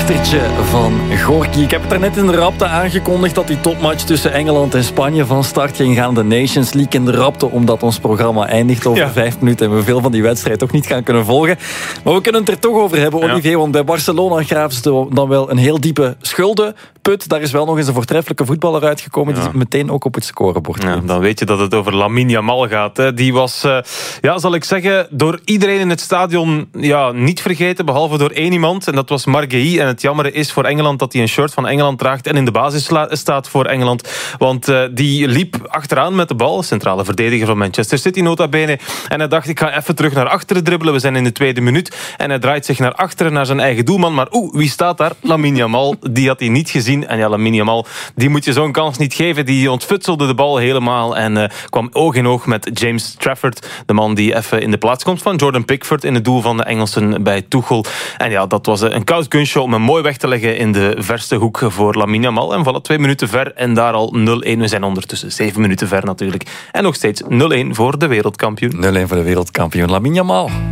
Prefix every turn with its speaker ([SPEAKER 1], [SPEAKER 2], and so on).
[SPEAKER 1] achtertje van Gorky. Ik heb het er net in de rapte aangekondigd dat die topmatch tussen Engeland en Spanje van start ging gaan. De Nations League in de rapte, omdat ons programma eindigt over 5 minuten en we veel van die wedstrijd toch niet gaan kunnen volgen. Maar we kunnen het er toch over hebben, Olivier, want bij Barcelona graven ze dan wel een heel diepe schuldenput. Daar is wel nog eens een voortreffelijke voetballer uitgekomen die meteen ook op het scorebord komt.
[SPEAKER 2] Dan weet je dat het over Lamine Yamal gaat. Hè. Die was, zal ik zeggen, door iedereen in het stadion niet vergeten, behalve door één iemand. En dat was Marguerite. En het jammere is voor Engeland dat hij een shirt van Engeland draagt en in de basis staat voor Engeland. Want die liep achteraan met de bal, centrale verdediger van Manchester City nota bene. En hij dacht, ik ga even terug naar achteren dribbelen. We zijn in de tweede minuut. En hij draait zich naar achteren, naar zijn eigen doelman. Maar wie staat daar? Lamine Yamal. Die had hij niet gezien. En Lamine Yamal, die moet je zo'n kans niet geven. Die ontfutselde de bal helemaal en kwam oog in oog met James Trafford. De man die even in de plaats komt van Jordan Pickford in het doel van de Engelsen bij Tuchel. En dat was een koud kunstje om hem mooi weg te leggen in de verste hoek voor Lamine Yamal. En vallen 2 minuten ver en daar al 0-1. We zijn ondertussen 7 minuten ver natuurlijk. En nog steeds 0-1 voor de wereldkampioen.
[SPEAKER 1] 0-1 voor de wereldkampioen Lamine Yamal.